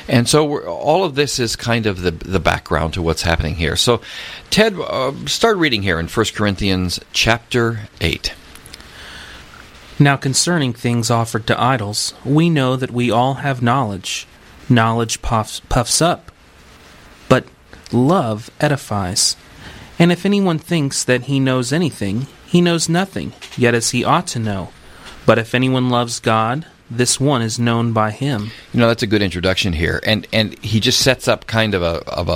And so all of this is kind of the background to what's happening here. So, Ted, start reading here in 1 Corinthians chapter 8. Now concerning things offered to idols, we know that we all have knowledge. Knowledge puffs up, but love edifies. And if anyone thinks that he knows anything, he knows nothing, yet as he ought to know. But if anyone loves God, this one is known by him. That's a good introduction here, and he just sets up kind of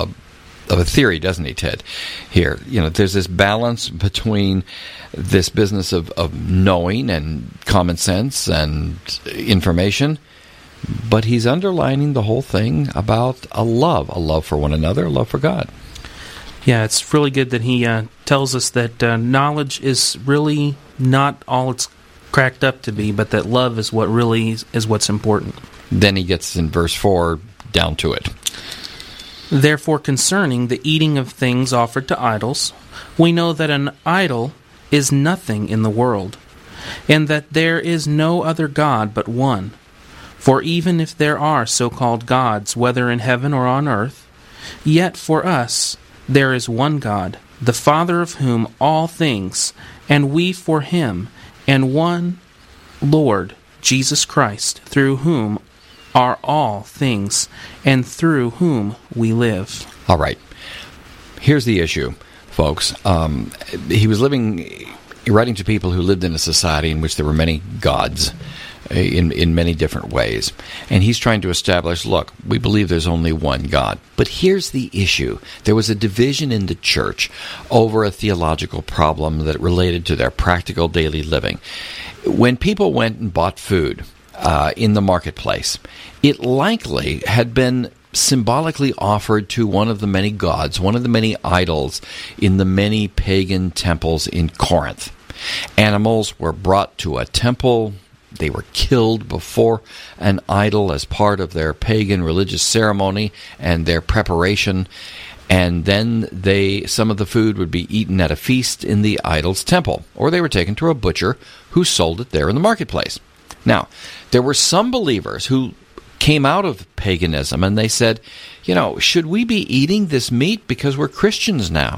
a theory, doesn't he, Ted? Here, there's this balance between this business of knowing and common sense and information, but he's underlining the whole thing about a love for one another, a love for God. Yeah, it's really good that he tells us that knowledge is really not all it's cracked up to be, but that love is what really is what's important. Then he gets in verse 4 down to it. Therefore, concerning the eating of things offered to idols, we know that an idol is nothing in the world, and that there is no other God but one. For even if there are so-called gods, whether in heaven or on earth, yet for us there is one God, the Father of whom all things, and we for him, and one Lord, Jesus Christ, through whom are all things, and through whom we live. All right. Here's the issue, folks. He was writing to people who lived in a society in which there were many gods in many different ways. And he's trying to establish, look, we believe there's only one God. But here's the issue. There was a division in the church over a theological problem that related to their practical daily living. When people went and bought food in the marketplace, it likely had been symbolically offered to one of the many gods, one of the many idols in the many pagan temples in Corinth. Animals were brought to a temple. They were killed before an idol as part of their pagan religious ceremony and their preparation. And then some of the food would be eaten at a feast in the idol's temple, or they were taken to a butcher who sold it there in the marketplace. Now, there were some believers who came out of paganism and they said, should we be eating this meat because we're Christians now?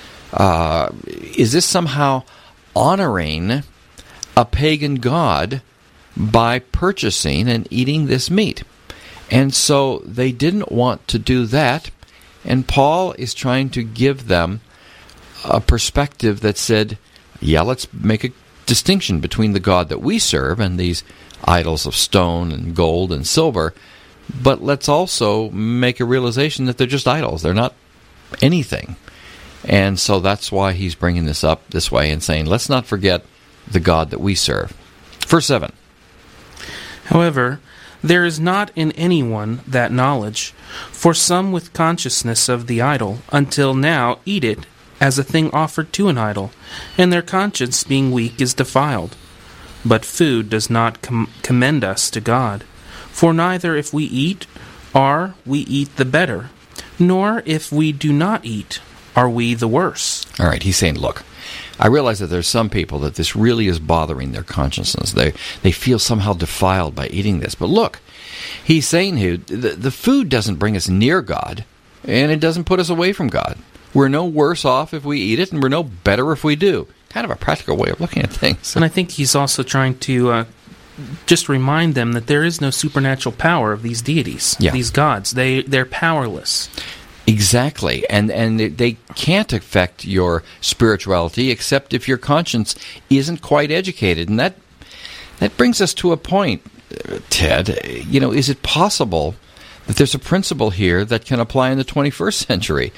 Is this somehow honoring a pagan god by purchasing and eating this meat? And so they didn't want to do that, and Paul is trying to give them a perspective that said, let's make a distinction between the God that we serve and these idols of stone and gold and silver, but let's also make a realization that they're just idols. They're not anything. And so that's why he's bringing this up this way and saying, let's not forget the God that we serve. Verse 7. However, there is not in anyone that knowledge, for some with consciousness of the idol until now eat it as a thing offered to an idol, and their conscience being weak is defiled. But food does not commend us to God, for neither if we eat are we eat the better, nor if we do not eat are we the worse. All right, he's saying, look, I realize that there's some people that this really is bothering their consciousness. They feel somehow defiled by eating this. But look, he's saying here, the food doesn't bring us near God, and it doesn't put us away from God. We're no worse off if we eat it, and we're no better if we do. Kind of a practical way of looking at things. And I think he's also trying to just remind them that there is no supernatural power of these deities, these gods. They're powerless. Exactly, and they can't affect your spirituality except if your conscience isn't quite educated. And that brings us to a point, Ted. Is it possible that there's a principle here that can apply in the 21st century?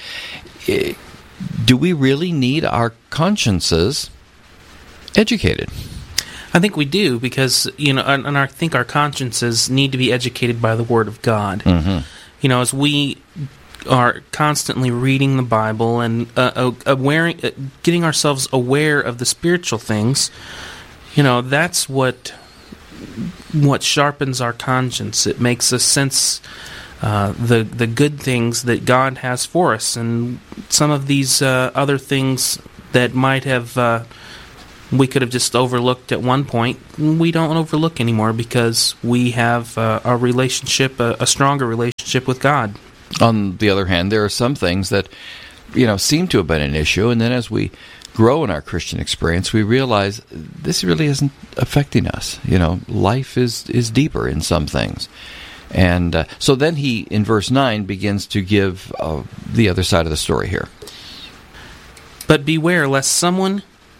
Do we really need our consciences educated? I think we do, because and I think our consciences need to be educated by the Word of God. Mm-hmm. As we are constantly reading the Bible and getting ourselves aware of the spiritual things, that's what sharpens our conscience. It makes us sense the good things that God has for us, and some of these other things that might have we could have just overlooked at one point. We don't overlook anymore because we have a relationship, a stronger relationship with God. On the other hand, there are some things that, seem to have been an issue, and then as we grow in our Christian experience, we realize this really isn't affecting us. Life is deeper in some things. And so then he, in verse 9, begins to give the other side of the story here. But beware lest somehow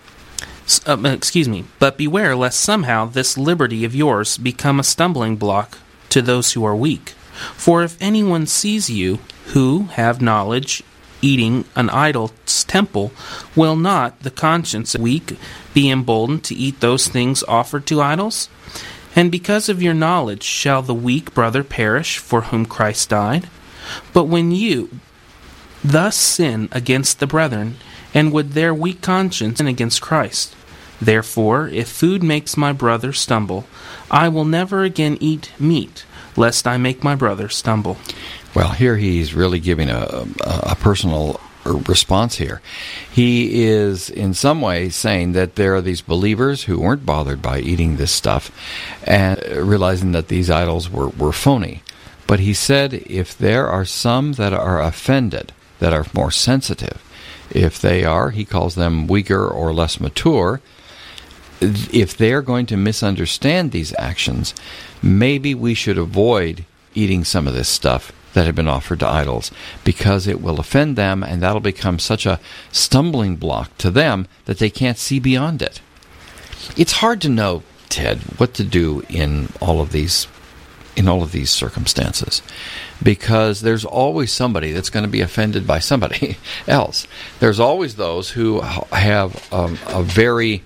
this liberty of yours become a stumbling block to those who are weak. For if anyone sees you who have knowledge eating an idol's temple, will not the conscience weak be emboldened to eat those things offered to idols? And because of your knowledge shall the weak brother perish for whom Christ died? But when you thus sin against the brethren, and would their weak conscience sin against Christ? Therefore, if food makes my brother stumble, I will never again eat meat, lest I make my brother stumble. Well, here he's really giving a personal response here. He is in some way saying that there are these believers who weren't bothered by eating this stuff and realizing that these idols were phony. But he said if there are some that are offended, that are more sensitive, if they are, he calls them weaker or less mature, if they're going to misunderstand these actions, maybe we should avoid eating some of this stuff that have been offered to idols, because it will offend them, and that'll become such a stumbling block to them that they can't see beyond it. It's hard to know, Ted, what to do in all of these circumstances, because there's always somebody that's going to be offended by somebody else. There's always those who have a very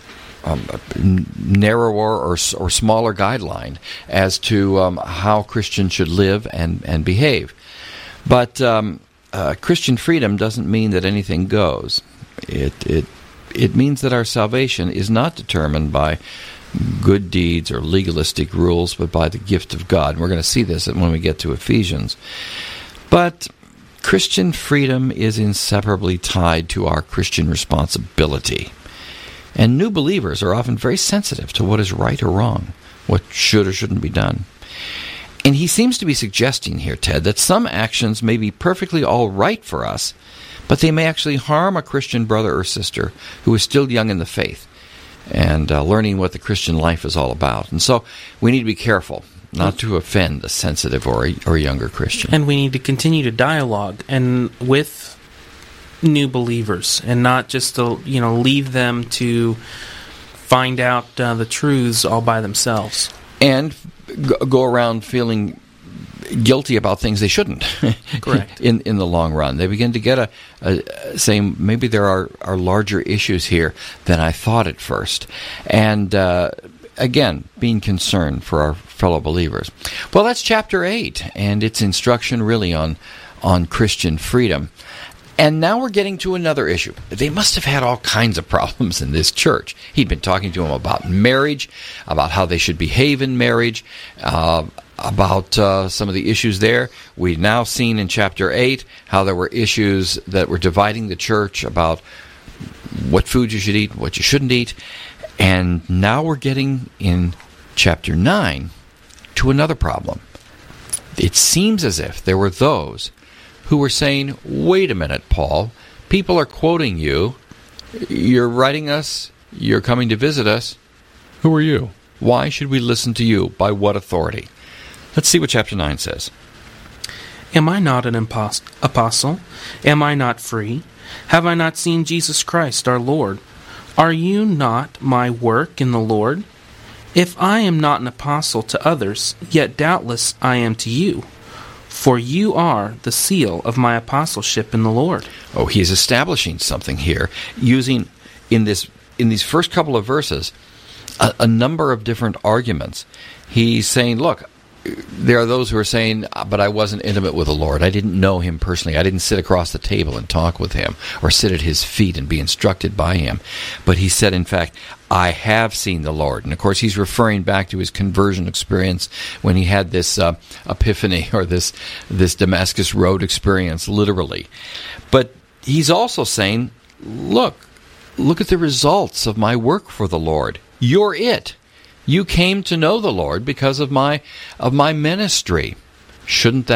narrower or smaller guideline as to how Christians should live and behave. But Christian freedom doesn't mean that anything goes. It means that our salvation is not determined by good deeds or legalistic rules, but by the gift of God. And we're going to see this when we get to Ephesians. But Christian freedom is inseparably tied to our Christian responsibility. And new believers are often very sensitive to what is right or wrong, what should or shouldn't be done. And he seems to be suggesting here, Ted, that some actions may be perfectly all right for us, but they may actually harm a Christian brother or sister who is still young in the faith and learning what the Christian life is all about. And so we need to be careful not to offend a sensitive or a younger Christian. And we need to continue to dialogue and with new believers, and not just to leave them to find out the truths all by themselves, and go around feeling guilty about things they shouldn't. Correct. in the long run, they begin to get saying maybe there are larger issues here than I thought at first, and again, being concerned for our fellow believers. Well, that's chapter 8, and its instruction really on Christian freedom. And now we're getting to another issue. They must have had all kinds of problems in this church. He'd been talking to them about marriage, about how they should behave in marriage, about some of the issues there. We've now seen in chapter 8 how there were issues that were dividing the church about what food you should eat, what you shouldn't eat. And now we're getting in chapter 9 to another problem. It seems as if there were those who were saying, wait a minute, Paul, people are quoting you, you're writing us, you're coming to visit us. Who are you? Why should we listen to you? By what authority? Let's see what chapter 9 says. Am I not an apostle? Am I not free? Have I not seen Jesus Christ our Lord? Are you not my work in the Lord? If I am not an apostle to others, yet doubtless I am to you. For you are the seal of my apostleship in the Lord. Oh, he's establishing something here, using in these first couple of verses a number of different arguments. He's saying, look, there are those who are saying, but I wasn't intimate with the Lord. I didn't know him personally. I didn't sit across the table and talk with him or sit at his feet and be instructed by him. But he said, in fact, I have seen the Lord. And of course, he's referring back to his conversion experience when he had this epiphany or this Damascus Road experience, literally. But he's also saying, look, look at the results of my work for the Lord. You're it. You came to know the Lord because of my ministry. Shouldn't